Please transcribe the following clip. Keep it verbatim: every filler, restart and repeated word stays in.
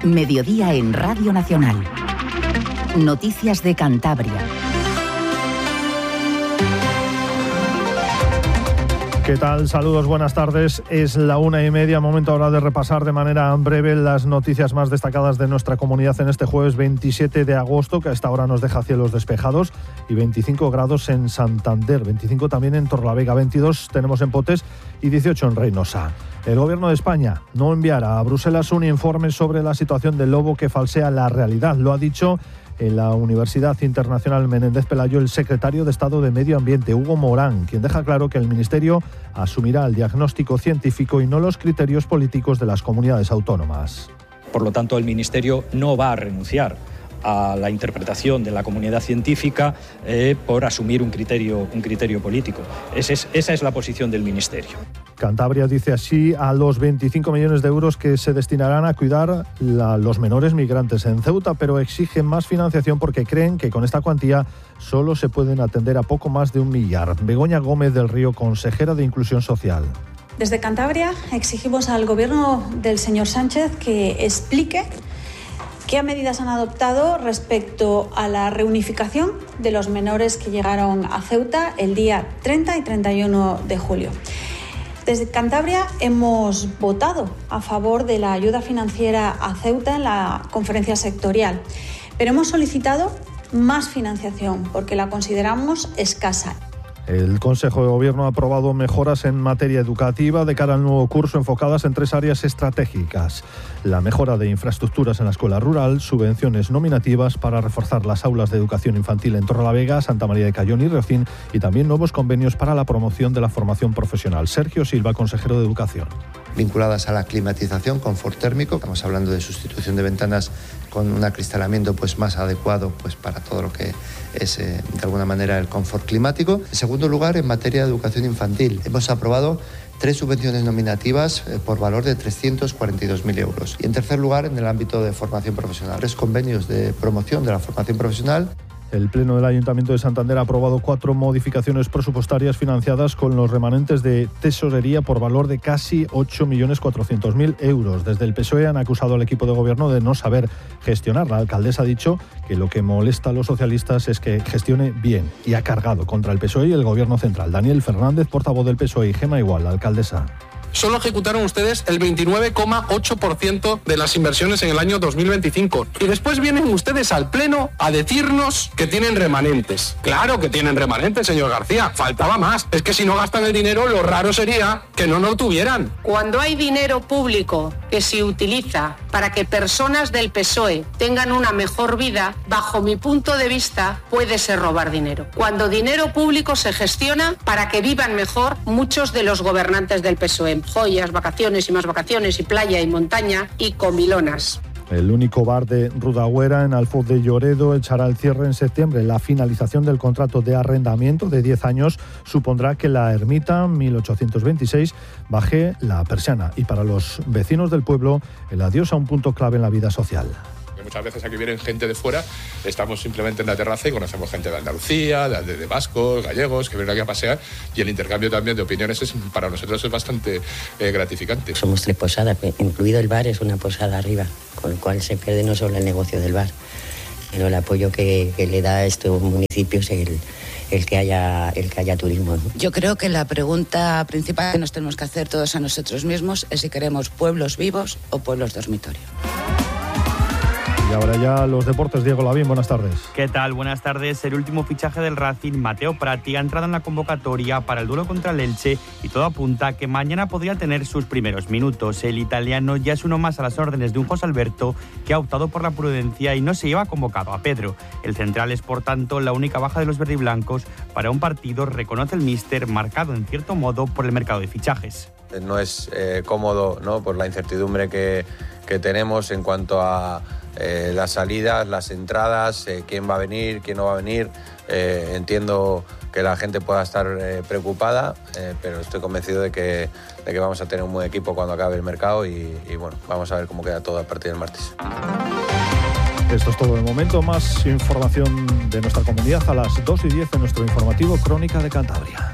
Mediodía en Radio Nacional. Noticias de Cantabria. ¿Qué tal? Saludos, buenas tardes. Es la una y media, momento ahora de repasar de manera breve las noticias más destacadas de nuestra comunidad en este jueves veintisiete de agosto, que a esta hora nos deja cielos despejados y veinticinco grados en Santander, veinticinco también en Torrelavega, veintidós tenemos en Potes y dieciocho en Reynosa. El Gobierno de España no enviará a Bruselas un informe sobre la situación del lobo que falsea la realidad. Lo ha dicho en la Universidad Internacional Menéndez Pelayo el secretario de Estado de Medio Ambiente, Hugo Morán, quien deja claro que el Ministerio asumirá el diagnóstico científico y no los criterios políticos de las comunidades autónomas. Por lo tanto, el Ministerio no va a renunciar a la interpretación de la comunidad científica eh, por asumir un criterio, un criterio político. Ese es, esa es la posición del Ministerio. Cantabria dice así a los veinticinco millones de euros que se destinarán a cuidar a los menores migrantes en Ceuta, pero exigen más financiación porque creen que con esta cuantía solo se pueden atender a poco más de un millar. Begoña Gómez del Río, consejera de Inclusión Social. Desde Cantabria exigimos al Gobierno del señor Sánchez que explique qué medidas han adoptado respecto a la reunificación de los menores que llegaron a Ceuta el día treinta y treinta y uno de julio. Desde Cantabria hemos votado a favor de la ayuda financiera a Ceuta en la conferencia sectorial, pero hemos solicitado más financiación porque la consideramos escasa. El Consejo de Gobierno ha aprobado mejoras en materia educativa de cara al nuevo curso enfocadas en tres áreas estratégicas: la mejora de infraestructuras en la escuela rural, subvenciones nominativas para reforzar las aulas de educación infantil en Torrelavega, Santa María de Cayón y Rocín, y también nuevos convenios para la promoción de la formación profesional. Sergio Silva, consejero de Educación. Vinculadas a la climatización, confort térmico. Estamos hablando de sustitución de ventanas con un acristalamiento pues, más adecuado pues, para todo lo que es eh, de alguna manera el confort climático. En segundo lugar, en materia de educación infantil, hemos aprobado tres subvenciones nominativas eh, por valor de trescientos cuarenta y dos mil euros. Y en tercer lugar, en el ámbito de formación profesional, tres convenios de promoción de la formación profesional. El Pleno del Ayuntamiento de Santander ha aprobado cuatro modificaciones presupuestarias financiadas con los remanentes de tesorería por valor de casi ocho millones cuatrocientos mil euros. Desde el P S O E han acusado al equipo de gobierno de no saber gestionar. La alcaldesa ha dicho que lo que molesta a los socialistas es que gestione bien y ha cargado contra el P S O E y el gobierno central. Daniel Fernández, portavoz del P S O E, y Gema Igual, la alcaldesa. Solo ejecutaron ustedes el veintinueve coma ocho por ciento de las inversiones en el año dos mil veinticinco. Y después vienen ustedes al Pleno a decirnos que tienen remanentes. Claro que tienen remanentes, señor García. Faltaba más. Es que si no gastan el dinero, lo raro sería que no lo tuvieran. Cuando hay dinero público que se utiliza para que personas del P S O E tengan una mejor vida, bajo mi punto de vista, puede ser robar dinero. Cuando dinero público se gestiona para que vivan mejor muchos de los gobernantes del P S O E. Joyas, vacaciones y más vacaciones y playa y montaña y comilonas. El único bar de Rudagüera en Alfoz de Lloredo echará el cierre en septiembre. La finalización del contrato de arrendamiento de diez años supondrá que la ermita mil ochocientos veintiséis baje la persiana. Y para los vecinos del pueblo, el adiós a un punto clave en la vida social. Muchas veces aquí vienen gente de fuera, estamos simplemente en la terraza y conocemos gente de Andalucía, de, de vascos, gallegos, que vienen aquí a pasear, y el intercambio también de opiniones es, para nosotros es bastante eh, gratificante. Somos tres posadas, incluido el bar es una posada arriba, con lo cual se pierde no solo el negocio del bar, sino el apoyo que, que le da a estos municipios el, el, que haya, el que haya turismo, ¿no? Yo creo que la pregunta principal que nos tenemos que hacer todos a nosotros mismos es si queremos pueblos vivos o pueblos dormitorio. Y ahora ya los deportes. Diego Lavín, buenas tardes. ¿Qué tal? Buenas tardes. El último fichaje del Racing, Mateo Prati, ha entrado en la convocatoria para el duelo contra el Elche y todo apunta a que mañana podría tener sus primeros minutos. El italiano ya es uno más a las órdenes de un José Alberto que ha optado por la prudencia y no se lleva convocado a Pedro. El central es, por tanto, la única baja de los verdiblancos para un partido, reconoce el míster, marcado en cierto modo por el mercado de fichajes. No es eh, cómodo, ¿no?, por la incertidumbre que, que tenemos en cuanto a eh, las salidas, las entradas, eh, quién va a venir, quién no va a venir. Eh, entiendo que la gente pueda estar eh, preocupada, eh, pero estoy convencido de que, de que vamos a tener un buen equipo cuando acabe el mercado y, y bueno, vamos a ver cómo queda todo a partir del martes. Esto es todo de momento. Más información de nuestra comunidad a las dos y diez en nuestro informativo Crónica de Cantabria.